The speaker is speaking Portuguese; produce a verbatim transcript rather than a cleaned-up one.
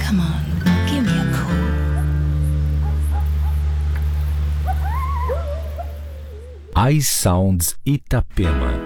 Come on, give me a call. iSounds Itapema.